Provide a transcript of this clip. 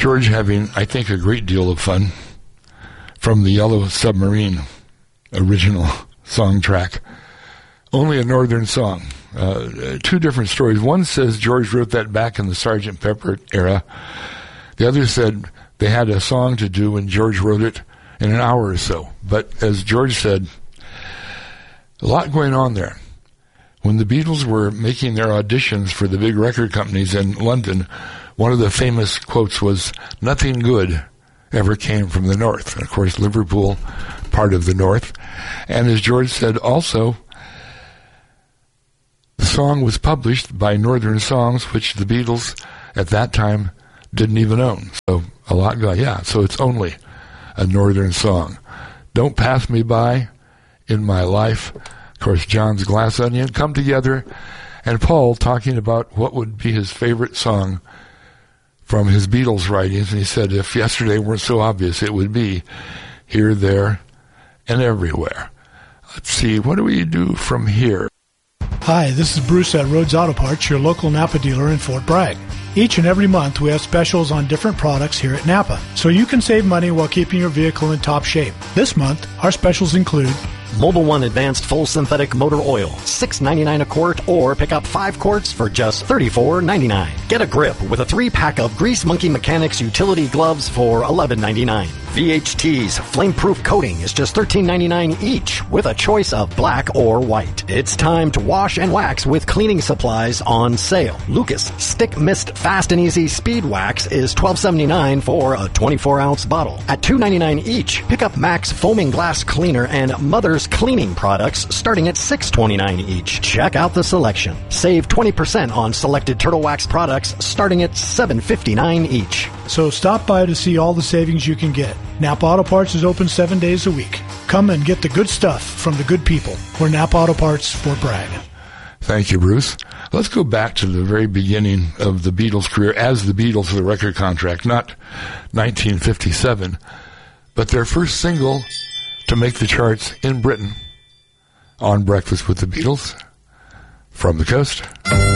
George having, I think, a great deal of fun from the Yellow Submarine original song track. Only a Northern Song. Two different stories. One says George wrote that back in the Sgt. Pepper era. The other said they had a song to do and George wrote it in an hour or so. But as George said, a lot going on there. When the Beatles were making their auditions for the big record companies in London, one of the famous quotes was, "Nothing good ever came from the North." And of course, Liverpool, part of the North. And as George said also, the song was published by Northern Songs, which the Beatles at that time didn't even own. So a lot got, so it's only a Northern Song. Don't Pass Me By, In My Life. Of course, John's Glass Onion come together, and Paul talking about what would be his favorite song from his Beatles writings. And he said, if yesterday weren't so obvious, it would be Here, There, and Everywhere. Let's see, what do we do from here? Hi, this is Bruce at Rhodes Auto Parts, your local Napa dealer in Fort Bragg. Each and every month we have specials on different products here at Napa, so you can save money while keeping your vehicle in top shape. This month, our specials include Mobil 1 Advanced Full Synthetic Motor Oil, $6.99 a quart, or pick up 5 quarts for just $34.99. Get a grip with a 3-pack of Grease Monkey Mechanics utility gloves for $11.99. VHT's flame-proof coating is just $13.99 each, with a choice of black or white. It's time to wash and wax with cleaning supplies on sale. Lucas Stick Mist Fast and Easy Speed Wax is $12.79 for a 24-ounce bottle. At $2.99 each, pick up Max Foaming Glass Cleaner and Mother's Cleaning products starting at $6.29 each. Check out the selection. Save 20% on selected Turtle Wax products starting at $7.59 each. So stop by to see all the savings you can get. Napa Auto Parts is open 7 days a week. Come and get the good stuff from the good people. We're Napa Auto Parts, Fort Bragg. Thank you, Bruce. Let's go back to the very beginning of the Beatles' career as the Beatles with a record contract, not 1957, but their first single to make the charts in Britain on Breakfast with the Beatles, From the Coast.